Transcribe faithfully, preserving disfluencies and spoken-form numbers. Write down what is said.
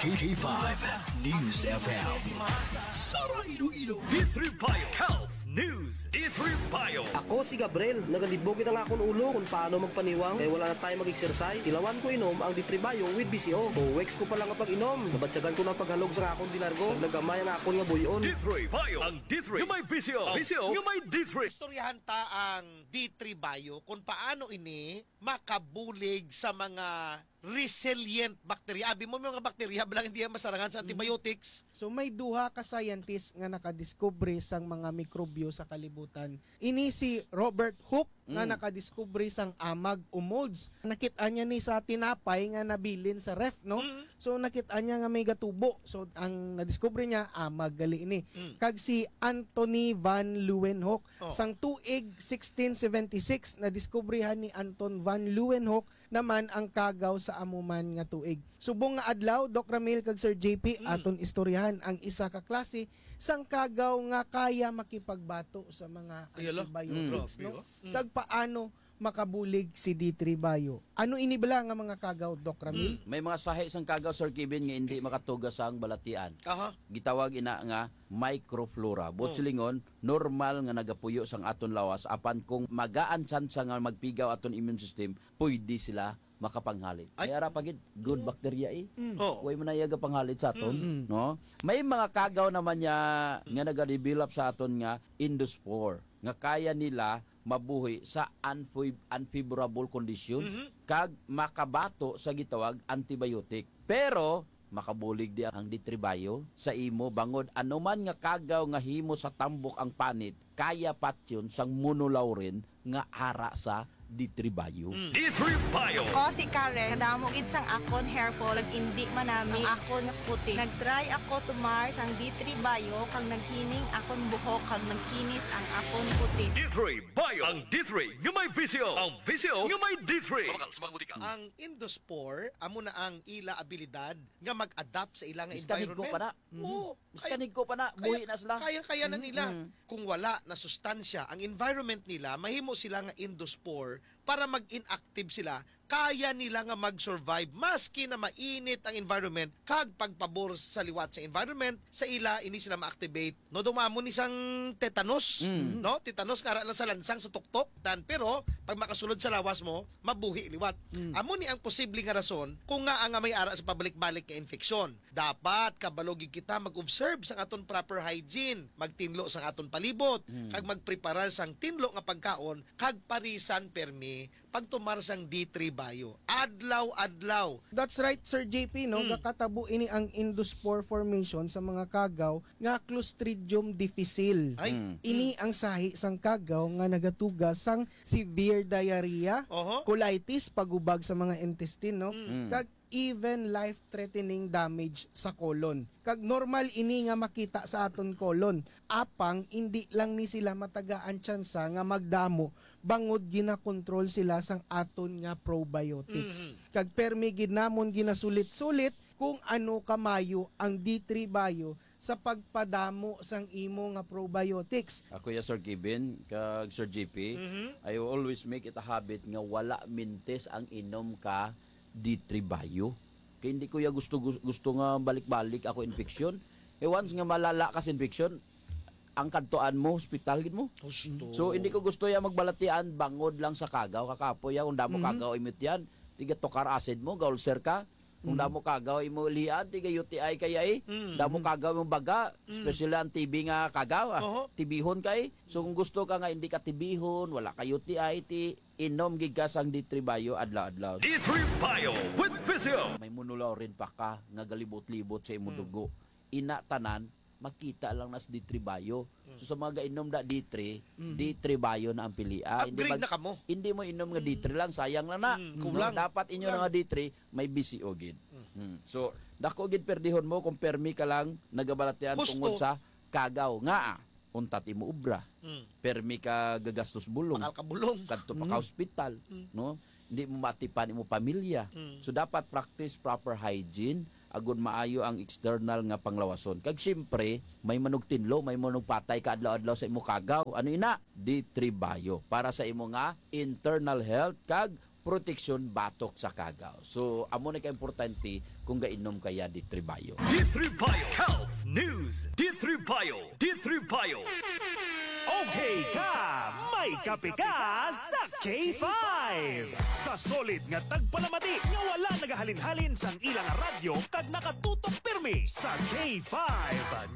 K five News F M. Sara Iloilo. D three Bio Health News. D three Bio. Ako si Gabriel, nagalibogin na nga akong ulo kung paano magpaniwang kaya wala na tayo mag-exercise. Ilawan ko inom ang D three Bio with B C O. two weeks ko pa lang kapag inom. Nabatsagan ko ng paghalog sa akong dilargo. Naglagamay ang akong nga buyon. D three Bio. Ang D three. Yung may V C O. V C O. Yung may D three. Istoryahan ta ang D three Bio kung paano ini makabulig sa mga resilient bacteria. Abi mo may mga bacteria balang hindi yan masarangan sa antibiotics. So may duha ka scientist nga nakadiskubre sang mga mikrobyo sa kalibutan. Ini si Robert Hooke nga nakadiskubre sang amag o molds. Nakita niya ni sa tinapay nga nabilin sa ref, no? Mm. So nakita niya nga may gatubo. So ang nadiskubre niya amag gali ini. Mm. Kag si Anthony van Leeuwenhoek Oh. sang tuig sixteen seventy-six nadiskubrehan ni Anton van Leeuwenhoek naman ang kagaw sa amuman nga tuig. Subong nga adlaw, Doc Ramil kag Sir J P Mm. aton istoryahan ang isa ka klase sang kagaw nga kaya makipagbato sa mga Ayala. antibiotics, Mm. no? Grabe, oh. Mm. Kag paano makabulig si D three Bio. Ano inibala nga mga kagaw, Doc Ramil? Mm. May mga sahi sang kagaw, Sir Kevin, nga hindi makatugas ang balatian. Aha. Gitawag ina nga microflora. But Oh. silingon, normal nga nagapuyo sang aton lawas apan kung magaan tsansa nga magpigaw aton immune system, pwede sila makapanghalit. Ay. Kaya ra pagid good bacteria eh. Oh. Way manayaga panghalit sa aton, no? May mga kagaw naman niya nga nagadevelop sa aton nga endospore nga kaya nila mabuhi sa unfav- unfavorable condition kag makabato sa gitawag antibiotic. Pero makabulig di ang D three Bio sa imo bangod anuman nga kagaw nga himo sa tambok ang panit kaya patyon sang monolaurin nga ara sa D three Bio. D three Bio. Ako si Karen, kadamo gid sang akon hair fall, ag indi manami ang akon puti. Nag-try ako tumar sang D three Bio kag naghining akon buhok kag nagkinis ang akon puti. D three Bio. Ang D three. Yung may V C O. Ang V C O. Yung may D three. Ang endospore amo na ang ila abilidad nga mag-adapt sa ilang Iskanig ko environment. pa na. Oo. Iskanig ko pa na. Buhi na sila. Kaya-kaya na nila. Mhm. Kung wala na sustansya, ang environment nila, mahimo sila nga endospore para mag-inactive sila, kaya nila nga mag-survive maski na mainit ang environment kag pagpabor sa liwat sa environment sa ila ini sila ma-activate no dumamo ni sang tetanus Mm. no tetanus kara lang sa lansang sa tuktok tan pero pag makasulod sa lawas mo mabuhi liwat amo ni ang posible nga rason kung nga ang may ara sa pabalik-balik nga infeksyon dapat kabalogig kita mag-observe sa aton proper hygiene magtinlo sa aton palibot kag magpreparar sang tinlo nga pagkaon kag parisan permi pagtumar sang D three Bio. Adlaw-adlaw. That's right, Sir J P, no? Nakatabo ini ang endospore formation sa mga kagaw nga Clostridium difficile. Ay. Mm. Ini ang sahi sang kagaw nga nagatugas sang severe diarrhea, Oho. colitis, pagubag sa mga intestine, no? Mm. Kag even life-threatening damage sa colon. Kag normal ini nga makita sa aton colon. Apang, hindi lang ni sila matagaan tsansa nga magdamo bangod ginakontrol sila sang aton nga probiotics. Mhm. Kag permi gid namon ginasulit-sulit kung ano kamayo ang D three Bio sa pagpadamo sang imo nga probiotics. Ako ya Sir Kevin, kag Sir J P, I always make it a habit nga wala mintes ang inom ka D three Bio. Kaya hindi ko ya gusto gusto nga balik-balik ako infeksyon. E once nga malala ka sa infeksyon, ang kantuan mo, hospital gid mo. Gusto. So hindi ko gusto ya magbalatian bangod lang sa kagaw, kakapoy ya kung damo kagaw imit yan. Tiga tokar acid mo, gaulser ka. Kung damo kagaw imo lian, tiga U T I kaya eh. Damo kagaw yung baga, especially ang T B nga kagaw, ah. Oho. Tibihon kay. So kung gusto ka nga hindi ka tibihon, wala ka U T I, ti inom gid ka sang D three Bio adlaw-adlaw. D three Bio with V C O. May munulaw rin pa ka nga galibot-libot sa imong dugo. Ina tanan makita lang nas D three Bio. So sa mga gainom da D three, D three Bio na ang pilian. Upgrade na kamo. Hindi mo inom nga D three lang, sayang lang na. Mm, No, kulang. dapat inyo nga D three may B C O gid. Mm. So dako gid perdihon mo kung permi ka lang nagabalatian Gusto. tungod sa kagaw nga untat imo ubra. Mm. Permi ka gagastos bulong. Bakal kabulong. Kadto pa ka hospital, no? Hindi mo matipan imo pamilya. Mm. So dapat practice proper hygiene agon maayo ang external nga panglawason. Kag siyempre, may manog tinlo, may manog patay ka adlaw-adlaw sa imo kagaw. Ano ina? D three Bio para sa imo nga internal health kag proteksyon batok sa kagaw. So amo na ka importante kung gainom kaya D three Bio. D three Bio Health News. D three Bio. D three Bio. Okay ka, may kape ka sa K five. Sa solid nga tagpalamati nga wala nagahalin-halin sang ilang radyo kag nakatutok pirmi sa K five.